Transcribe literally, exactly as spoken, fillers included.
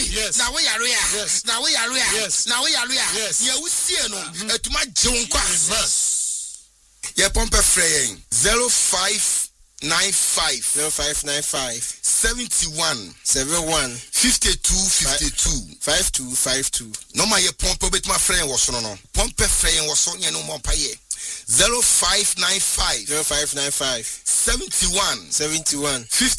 na we yare a na we yare a na we yare a ye wusie no etuma jeun kwa ye pompe frey zero five nine five zero five nine five seventy-one seventy-one fifty-two fifty-two fifty-two fifty-two no ma ye pompe bet my friend was no no pompe frey was so ye no mo pa ye zero five nine five zero five nine five seventy-one seventy-one fifty